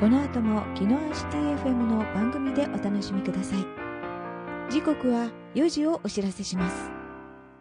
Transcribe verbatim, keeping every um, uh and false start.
この後もキノアシティ エフエム の番組でお楽しみください。時刻はよじをお知らせします。